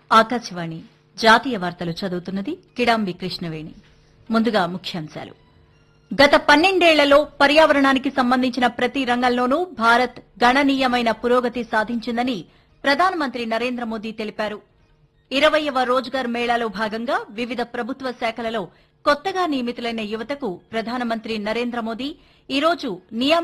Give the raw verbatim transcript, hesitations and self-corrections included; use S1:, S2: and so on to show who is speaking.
S1: ఆకాశవాణి జాతీయ వార్తలు చదువుతున్నది కిడాంబి కృష్ణవేణి. ముందుగా ముఖ్యాంశాలు. గత పన్నెండేళ్లలో పర్యావరణానికి సంబంధించిన ప్రతి రంగంలోనూ భారత్ గణనీయమైన పురోగతి సాధించిందని ప్రధానమంత్రి నరేంద్ర మోదీ తెలిపారు. ఇరవయ్యవ రోజ్గార్ మేళాలో భాగంగా వివిధ ప్రభుత్వ శాఖలలో కొత్తగా నియమితులైన యువతకు ప్రధానమంత్రి నరేంద్ర మోదీ ఈ రోజు నియామక